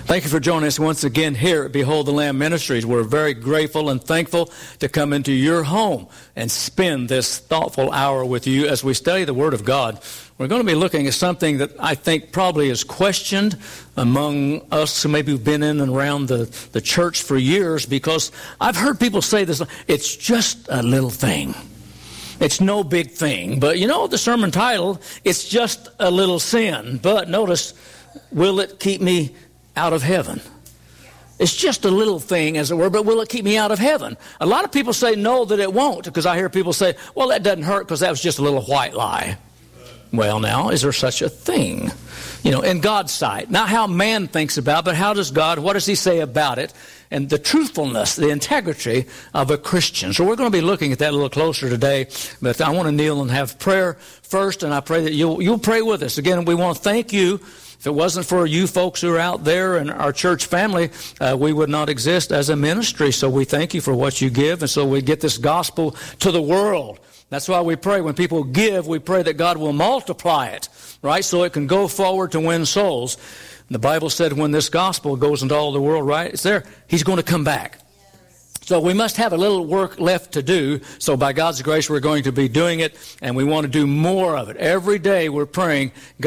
Thank you for joining us once again here at Behold the Lamb Ministries. We're very grateful and thankful to come into your home and spend this thoughtful hour with you as we study the Word of God. We're going to be looking at something that I think probably is questioned among us who maybe have been in and around the church for years, because I've heard people say this: it's just a little thing. It's no big thing. But you know, the sermon title, it's just a little sin. But notice, will it keep me out of heaven? It's just a little thing, as it were, but will it keep me out of heaven? A lot of people say no, that it won't, because I hear people say, well, that doesn't hurt because that was just a little white lie. Well, now, is there such a thing, in God's sight? Not how man thinks about it, but how does God, what does he say about it? And the truthfulness, the integrity of a Christian. So we're going to be looking at that a little closer today. But I want to kneel and have prayer first, and I pray that you'll pray with us. Again, we want to thank you. If it wasn't for you folks who are out there and our church family, we would not exist as a ministry. So we thank you for what you give, and so we get this gospel to the world. That's why we pray. When people give, we pray that God will multiply it, right, so it can go forward to win souls. The Bible said when this gospel goes into all the world, right, it's there, he's going to come back. So we must have a little work left to do. So by God's grace, we're going to be doing it, and we want to do more of it. Every day we're praying, God,